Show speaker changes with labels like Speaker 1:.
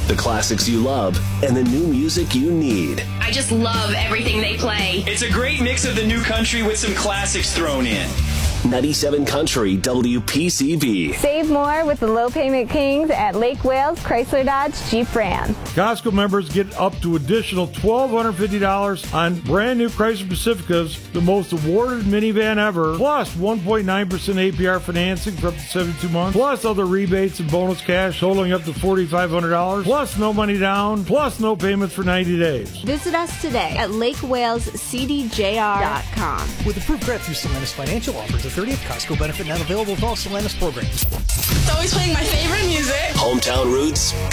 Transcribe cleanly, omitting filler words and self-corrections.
Speaker 1: the classics you love, and the new music you need.
Speaker 2: I just love everything they play.
Speaker 3: It's a great mix of the new country with some classics thrown in.
Speaker 1: 97 Country WPCV.
Speaker 4: Save more with the low payment kings at Lake Wales Chrysler Dodge Jeep Ram.
Speaker 5: Costco members get up to additional $1,250 on brand new Chrysler Pacificas, the most awarded minivan ever, plus 1.9% APR financing for up to 72 months, plus other rebates and bonus cash totaling up to $4,500, plus no money down, plus no payments for 90 days.
Speaker 4: Visit us today at lakewalescdjr.com.
Speaker 6: With approved credit through Solenis Financial offers, the 30th Costco benefit not available with all Solenis programs.
Speaker 2: It's always playing my favorite music.
Speaker 1: Hometown Roots